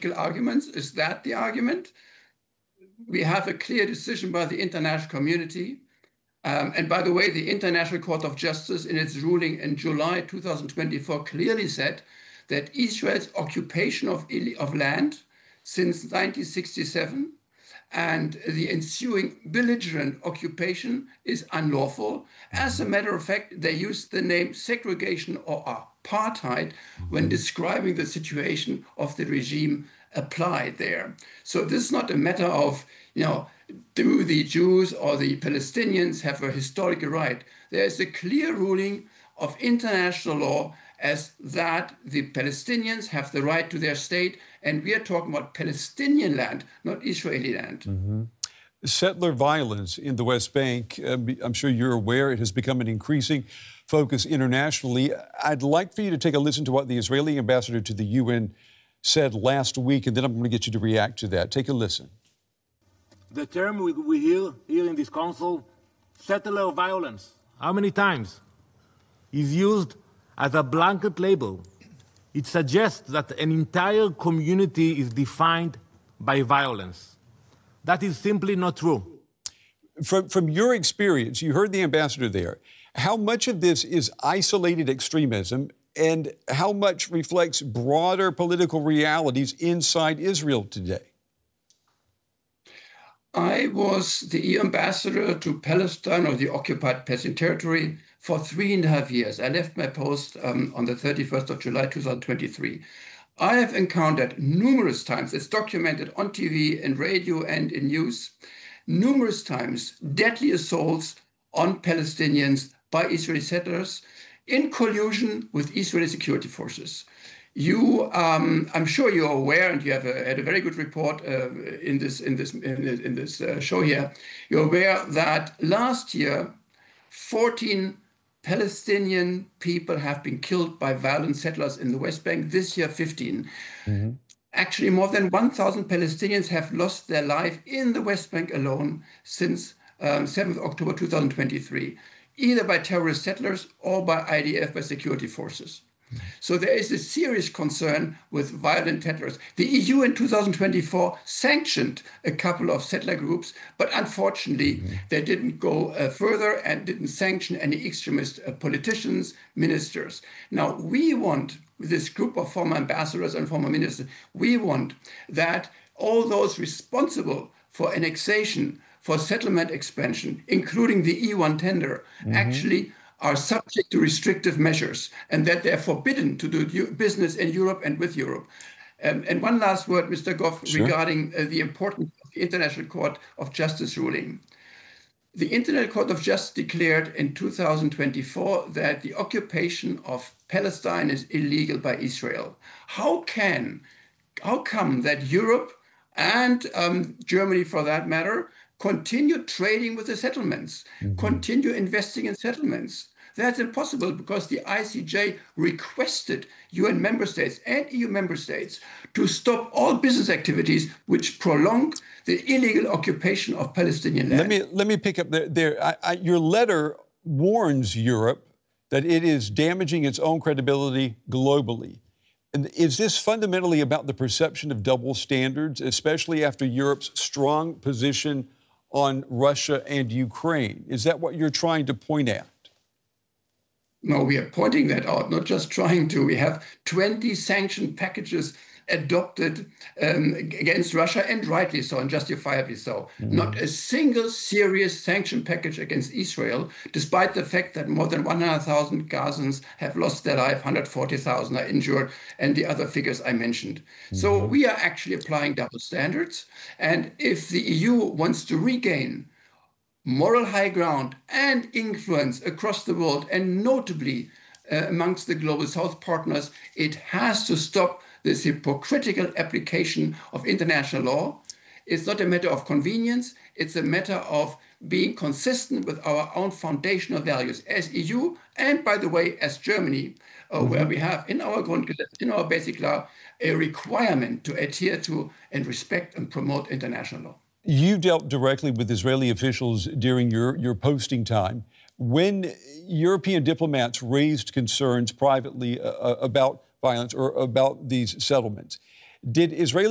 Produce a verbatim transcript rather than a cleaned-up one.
political arguments. Is that the argument? We have a clear decision by the international community. Um, and by the way, the International Court of Justice, in its ruling in July two thousand twenty-four, clearly said that Israel's occupation of, of land since nineteen sixty-seven and the ensuing belligerent occupation is unlawful. As a matter of fact, they used the name segregation or apartheid when describing the situation of the regime applied there. So this is not a matter of, you know, do the Jews or the Palestinians have a historical right? There is a clear ruling of international law as that the Palestinians have the right to their state, and we are talking about Palestinian land, not Israeli land. Mm-hmm. Settler violence in the West Bank, uh, I'm sure you're aware, it has become an increasing focus internationally. I'd like for you to take a listen to what the Israeli ambassador to the U N said last week, and then I'm going to get you to react to that. Take a listen. The term we, we hear here in this council, settler violence, how many times is used as a blanket label? It suggests that an entire community is defined by violence. That is simply not true. From, from your experience, you heard the ambassador there, how much of this is isolated extremism and how much reflects broader political realities inside Israel today? I was the E U ambassador to Palestine, or the occupied Palestinian territory, for three and a half years. I left my post um, on the thirty-first of July two thousand twenty-three. I have encountered numerous times, it's documented on T V and radio and in news, numerous times deadly assaults on Palestinians by Israeli settlers in collusion with Israeli security forces. You, um, I'm sure you're aware, and you have a, had a very good report uh, in this in this in this, in this uh, show here. You're aware that last year, fourteen Palestinian people have been killed by violent settlers in the West Bank. This year, fifteen. Mm-hmm. Actually, more than one thousand Palestinians have lost their life in the West Bank alone since um, seventh of October two thousand twenty-three, either by terrorist settlers or by I D F, by security forces. So there is a serious concern with violent settlers. The E U in two thousand twenty-four sanctioned a couple of settler groups, but unfortunately mm-hmm. they didn't go uh, further and didn't sanction any extremist uh, politicians, ministers. Now we want, this group of former ambassadors and former ministers, we want that all those responsible for annexation, for settlement expansion, including the E one tender, mm-hmm. actually are subject to restrictive measures, and that they're forbidden to do business in Europe and with Europe. Um, and one last word, Mister Goff, sure. regarding uh, the importance of the International Court of Justice ruling. The International Court of Justice declared in two thousand twenty-four that the occupation of Palestine is illegal by Israel. How can, how come that Europe and um, Germany, for that matter, continue trading with the settlements, mm-hmm. continue investing in settlements? That's impossible because the I C J requested U N member states and E U member states to stop all business activities which prolong the illegal occupation of Palestinian land. Let me, let me pick up there. there. I, I, your letter warns Europe that it is damaging its own credibility globally. And is this fundamentally about the perception of double standards, especially after Europe's strong position on Russia and Ukraine? Is that what you're trying to point at? No, we are pointing that out, not just trying to. We have twenty sanction packages adopted um, against Russia, and rightly so, and justifiably so. Mm-hmm. Not a single serious sanction package against Israel, despite the fact that more than one hundred thousand Gazans have lost their life, one hundred forty thousand are injured, and the other figures I mentioned. Mm-hmm. So we are actually applying double standards. And if the E U wants to regain moral high ground and influence across the world, and notably uh, amongst the Global South partners, it has to stop this hypocritical application of international law. It's not a matter of convenience, it's a matter of being consistent with our own foundational values as E U, and by the way, as Germany, uh, mm-hmm. where we have in our Grundgesetz, in our basic law, a requirement to adhere to and respect and promote international law. You dealt directly with Israeli officials during your, your posting time. When European diplomats raised concerns privately uh, about violence or about these settlements, did Israeli